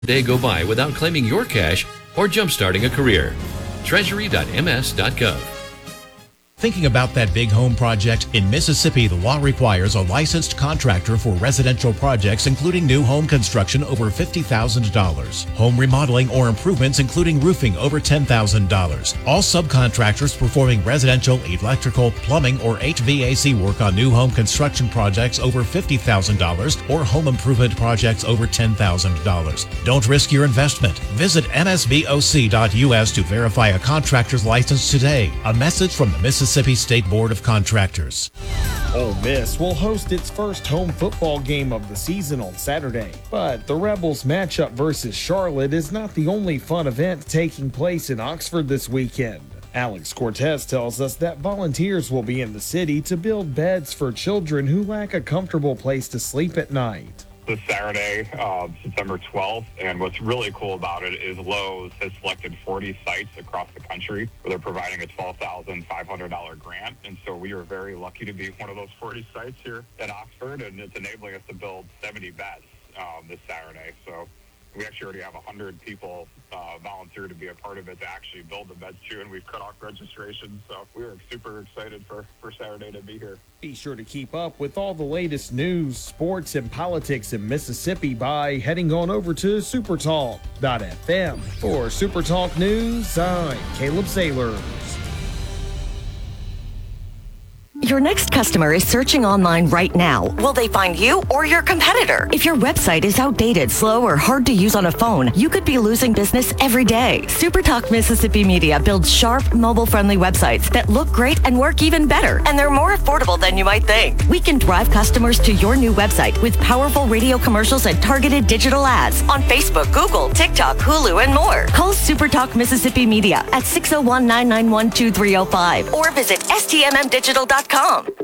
day go by without claiming your cash or jumpstarting a career. Treasury.ms.gov. Thinking about that big home project? In Mississippi, the law requires a licensed contractor for residential projects, including new home construction over $50,000. Home remodeling or improvements, including roofing, over $10,000. All subcontractors performing residential, electrical, plumbing, or HVAC work on new home construction projects over $50,000 or home improvement projects over $10,000. Don't risk your investment. Visit msboc.us to verify a contractor's license today. A message from the Mississippi State Board of Contractors. Ole Miss will host its first home football game of the season on Saturday, but the Rebels matchup versus Charlotte is not the only fun event taking place in Oxford this weekend. Alex Cortez tells us that volunteers will be in the city to build beds for children who lack a comfortable place to sleep at night. This Saturday, September 12th, and what's really cool about it is Lowe's has selected 40 sites across the country where they're providing a $12,500 grant, and so we are very lucky to be one of those 40 sites here at Oxford, and it's enabling us to build 70 beds this Saturday. So we actually already have 100 people volunteer to be a part of it to actually build the beds too, and we've cut off registration, so we're super excited for Saturday to be here. Be sure to keep up with all the latest news, sports, and politics in Mississippi by heading on over to supertalk.fm. For Supertalk News, I'm Caleb Sailors. Your next customer is searching online right now. Will they find you or your competitor? If your website is outdated, slow, or hard to use on a phone, you could be losing business every day. SuperTalk Mississippi Media builds sharp, mobile-friendly websites that look great and work even better, and they're more affordable than you might think. We can drive customers to your new website with powerful radio commercials and targeted digital ads on Facebook, Google, TikTok, Hulu, and more. Call SuperTalk Mississippi Media at 601-991-2305 or visit stmmdigital.com.